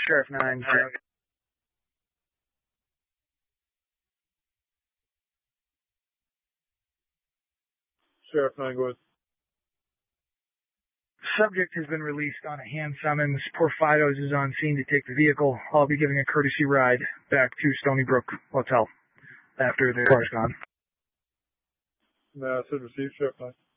Sheriff 9. Sheriff 9, go ahead. Subject has been released on a hand summons. Porfidos is on scene to take the vehicle. I'll be giving a courtesy ride back to Stony Brook Hotel after the car's gone. Message received, Sheriff 9.